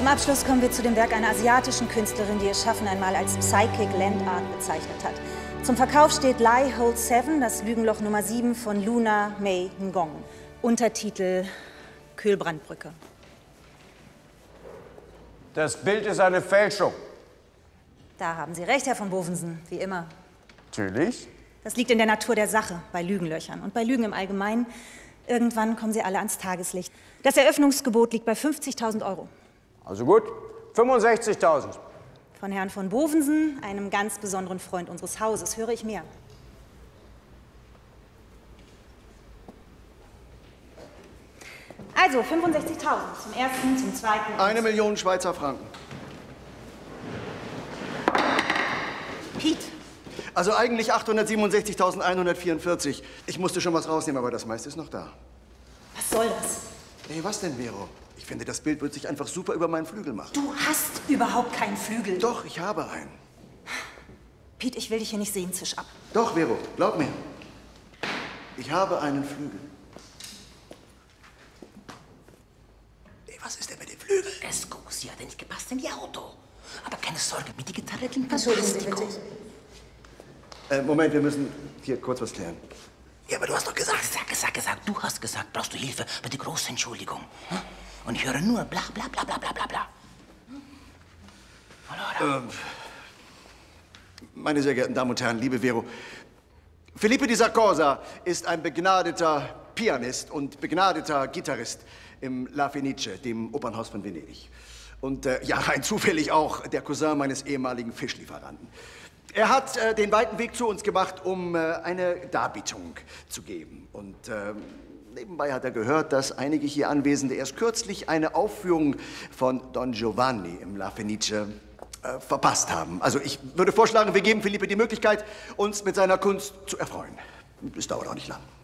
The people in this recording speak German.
Zum Abschluss kommen wir zu dem Werk einer asiatischen Künstlerin, die ihr Schaffen einmal als Psychic Land Art bezeichnet hat. Zum Verkauf steht Lie Hold 7, das Lügenloch Nummer 7 von Luna May Ngong. Untertitel Kühlbrandbrücke. Das Bild ist eine Fälschung. Da haben Sie recht, Herr von Bovensen, wie immer. Natürlich. Das liegt in der Natur der Sache, bei Lügenlöchern und bei Lügen im Allgemeinen. Irgendwann kommen sie alle ans Tageslicht. Das Eröffnungsgebot liegt bei 50.000 €. Also gut, 65.000. Von Herrn von Bovensen, einem ganz besonderen Freund unseres Hauses, höre ich mehr. Also 65.000 zum ersten, zum zweiten. 1 Million Schweizer Franken. Pete. Also eigentlich 867.144. Ich musste schon was rausnehmen, aber das meiste ist noch da. Was soll das? Hey, was denn, Vero? Ich finde, das Bild wird sich einfach super über meinen Flügel machen. Du hast überhaupt keinen Flügel. Doch, ich habe einen. Pete, ich will dich hier nicht sehen, zisch ab. Doch, Vero, glaub mir. Ich habe einen Flügel. Hey, was ist denn mit dem Flügel? Scusi, hat er nicht gepasst in die Auto. Aber keine Sorge, mit der Gitarre klingt Entschuldigen Sie bitte. Moment, wir müssen hier kurz was klären. Ja, aber du hast doch gesagt. Gesagt. Du hast gesagt, brauchst du Hilfe bei der großen Entschuldigung. Hm? Und ich höre nur bla bla bla bla bla bla bla. Meine sehr geehrten Damen und Herren, liebe Vero, Felipe di Sarcosa ist ein begnadeter Pianist und begnadeter Gitarrist im La Fenice, dem Opernhaus von Venedig. Und ja, rein zufällig auch der Cousin meines ehemaligen Fischlieferanten. Er hat den weiten Weg zu uns gemacht, um eine Darbietung zu geben. Und nebenbei hat er gehört, dass einige hier Anwesende erst kürzlich eine Aufführung von Don Giovanni im La Fenice verpasst haben. Also ich würde vorschlagen, wir geben Felipe die Möglichkeit, uns mit seiner Kunst zu erfreuen. Es dauert auch nicht lang.